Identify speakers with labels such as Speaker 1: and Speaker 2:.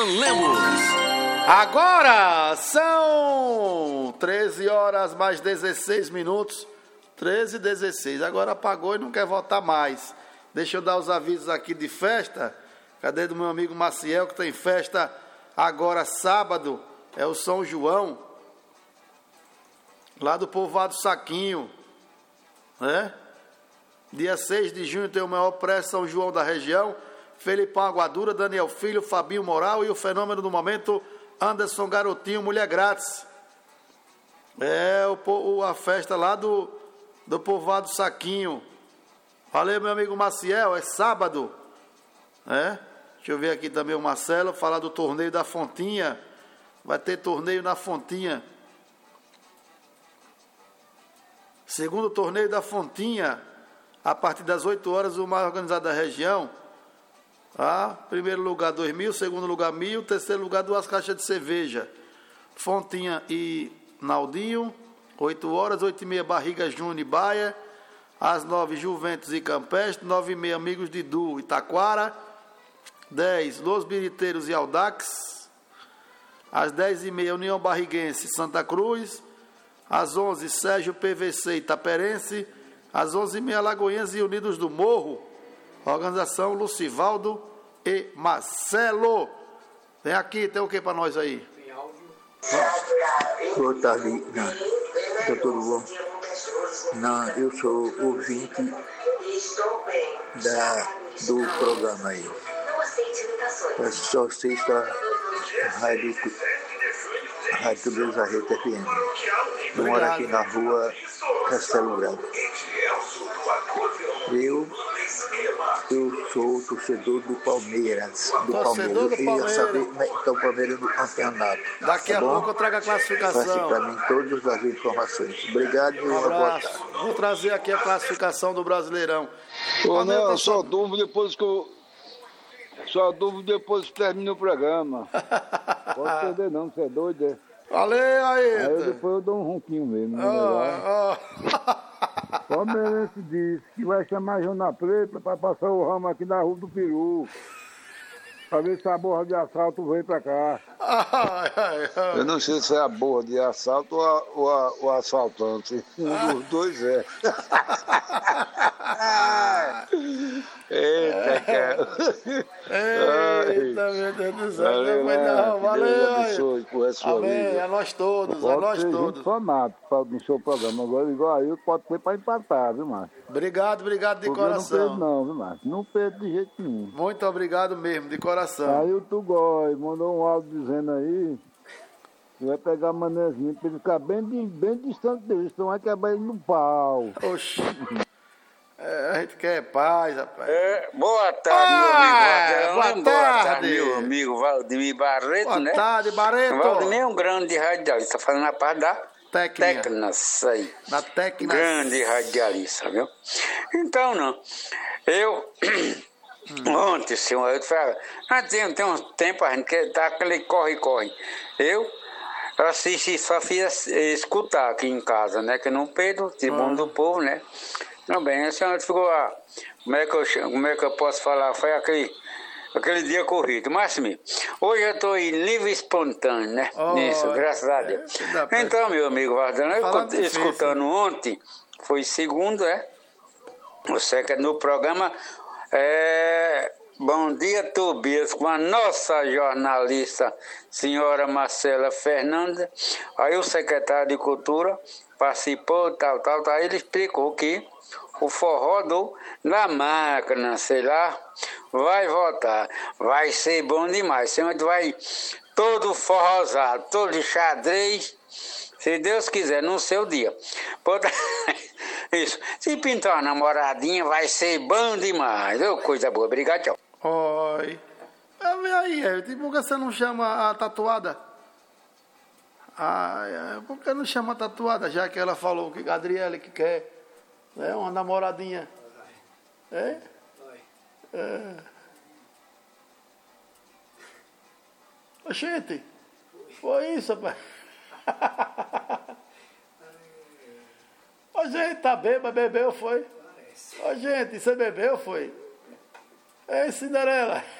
Speaker 1: Ivan Lemos.
Speaker 2: Agora são 13 horas mais 16 minutos. 13 e 16. Agora apagou e não quer voltar mais. Deixa eu dar os avisos aqui de festa. Cadê do meu amigo Maciel, que tem festa agora sábado? É o São João, lá do Povoado Saquinho, né? Dia 6 de junho tem o maior pré-São João da região. Felipão Aguadura, Daniel Filho, Fabinho Moral e o fenômeno do momento, Anderson Garotinho, Mulher Grátis. É a festa lá do Povoado Saquinho. Valeu, meu amigo Maciel, é sábado. Deixa eu ver aqui também o Marcelo, falar do torneio da Fontinha. Vai ter torneio na Fontinha. Segundo torneio da Fontinha, a partir das 8 horas, o mais organizado da região. Primeiro lugar 2.000, segundo lugar 1.000, terceiro lugar 2 caixas de cerveja. Fontinha e Naldinho, 8 horas, 8h30 Barriga Júnior e Baia, às 9 Juventus e Campestre, 9h30 Amigos de Du Itaquara, 10 Los Biriteiros e Audax, às 10h30 União Barriguense Santa Cruz, às 11 Sérgio PVC Itaperense, às 11h30 Lagoinhas e Unidos do Morro. Organização Lucivaldo e Marcelo. Tem aqui, tem o que para nós aí? Tem áudio.
Speaker 3: Boa tarde, não. Tá tudo bom? Não, eu sou ouvinte do programa aí. Eu só assisto a Rádio Tudo Rede FM. Eu moro aqui na rua Castelo Branco. Eu sou torcedor do Palmeiras.
Speaker 2: Torcedor do
Speaker 3: Eu queria saber
Speaker 2: Palmeiras.
Speaker 3: como é que está o Palmeiras no campeonato.
Speaker 2: Daqui a pouco eu trago a classificação.
Speaker 3: Passe para mim todas as informações. Obrigado e uma boa
Speaker 2: abraço.
Speaker 3: tarde.
Speaker 2: Vou trazer aqui a classificação do Brasileirão.
Speaker 4: Não, só dúvida depois que termina o programa. Pode perder não, você é doido, é?
Speaker 2: Valeu, aí.
Speaker 4: Aí depois eu dou um ronquinho mesmo. O Palmeirense disse que vai chamar Jona Preta para passar o ramo aqui na Rua do Peru. Pra ver se a borra de assalto vem pra cá. Eu não sei se é a borra de assalto ou o assaltante. Um dos dois é. Eita, cara.
Speaker 2: Eita, meu Deus do céu. Valeu. Amém. A nós todos, a nós todos.
Speaker 4: Fanático no seu programa. Agora, igual aí, pode ser pra empatar, viu, Márcio?
Speaker 2: Obrigado de coração.
Speaker 4: Não perdo não, viu, Márcio? Não perdo de jeito nenhum.
Speaker 2: Muito obrigado mesmo, de coração.
Speaker 4: Aí o Tugói mandou um áudio dizendo aí que vai pegar manezinho pra ele ficar bem distante dele, senão vai quebrar ele no pau.
Speaker 2: Oxi. A gente quer paz, rapaz.
Speaker 5: Boa tarde, meu amigo.
Speaker 2: Boa tarde,
Speaker 5: meu amigo Valdemir Barreto, né?
Speaker 2: Boa tarde, Barreto.
Speaker 5: Valdemir é um grande radialista, fazendo a parte da Tecnas aí.
Speaker 2: Da Tecnas.
Speaker 5: Grande radialista, viu? Então, não. Eu... Ontem, senhor, eu falei, tem um tempo a gente que tá aquele corre. Eu assisti, só fiz escutar aqui em casa, né? Que não perdo, de bom do povo, né? Não, bem, a senhora ficou como é que eu posso falar? Foi aquele dia corrido. Márcio, hoje eu estou em livre espontâneo, né? Nisso, graças a Deus. Então, meu amigo Vardano, eu escutando ontem, foi segundo, Você que no programa Bom Dia Tobias, com a nossa jornalista, senhora Marcela Fernanda. Aí o secretário de Cultura participou, tal. Ele explicou que o forró da máquina, sei lá, vai voltar. Vai ser bom demais. Sempre vai todo forrosado, todo de xadrez, se Deus quiser, no seu dia. Isso. Se pintar uma namoradinha, vai ser bom demais. Coisa boa. Obrigado, tchau.
Speaker 2: Oi. Aí, por que você não chama a tatuada? Por que não chama a tatuada? Já que ela falou que Gabriela que quer uma namoradinha. Gente, foi isso, rapaz. Ô, gente, tá bêbado, bebeu, foi? Ô, gente, você bebeu, foi? Ei, Cinderela.